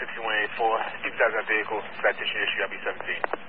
5184. Keep tabs on vehicle. Citation issue, I'll be 17.